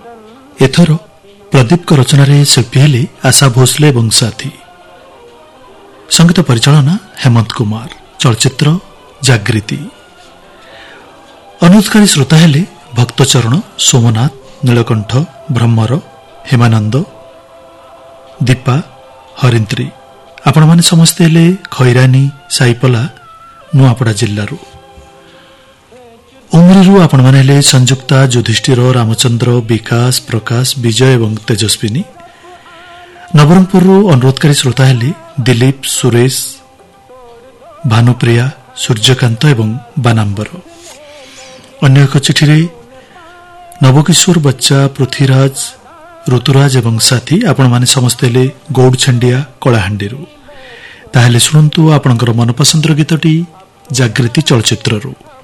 एथर प्रदीप रचना शिल्पी हेले आशा भोसले और साथी। संगीत परिचालना हेमंत कुमार। चलचित्र जागृति। अनुरोधकारी श्रोता हेले भक्तचरण, सोमनाथ, नीलकंठ, ब्रह्मर, हेमानंद, दीपा, हरिंत्री। आपण माने समस्ते हेले खैरानी साईपला नुआपड़ा जिल्लारू। उमरीरू आपण माने हेले संयुक्ता, युधिष्ठिर, रामचंद्र, विकास, प्रकाश, विजय एवं तेजस्विनी। नवरंगपुर अनुरोधकारी श्रोता हेले दिलीप, सुरेश, भानुप्रिया, सूर्यकांत एवं बानांबर। अन्य एक चिठी नवकिशोर बच्चा, पृथ्वीराज, ऋतुराज एवं साथी। आपण माने समस्ते हेले गौड़ छंडिया कलाहांडी। ताहेले शुणु आपणकर मनपसंदर गीतटी जागृति चलचित्ररू।